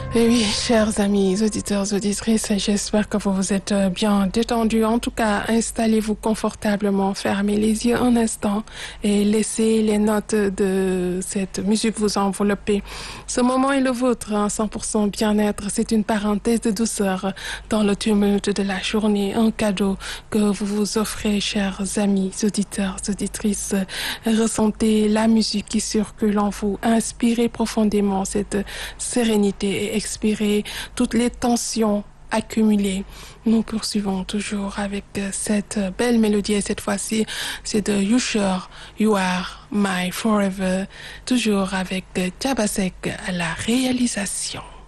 Et oui, chers amis, auditeurs, auditrices, j'espère que vous vous êtes bien détendus. En tout cas, installez-vous confortablement, fermez les yeux un instant et laissez les notes de cette musique vous envelopper. Ce moment est le vôtre, hein, 100% bien-être. C'est une parenthèse de douceur dans le tumulte de la journée, un cadeau que vous vous offrez, chers amis, auditeurs, auditrices. Ressentez la musique qui circule en vous, inspirez profondément cette sérénité et expirez toutes les tensions accumulées. Nous poursuivons toujours avec cette belle mélodie et cette fois-ci, c'est de You Sure You Are My Forever, toujours avec Diabasek à la réalisation.